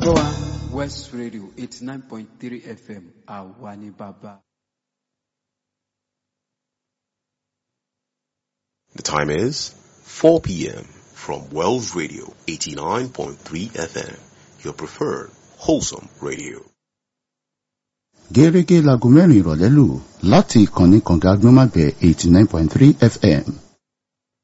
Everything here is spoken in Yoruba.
gbọ́ wa West Radio 89.3 FM àwa ni bàbá. The time is 4 p.m. from Wells Radio 89.3 FM, your preferred wholesome radio. Gẹ́gẹ́ láago mẹ́rin ìrọ̀lẹ́ lù láti ìkànnì kànga agbọ́nmágbẹ̀ 89.3 FM.